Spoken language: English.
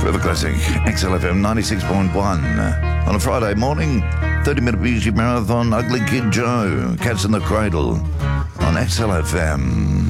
Forever Classic, XLFM 96.1. On a Friday morning, 30-minute music marathon, Ugly Kid Joe, Cats in the Cradle on XLFM.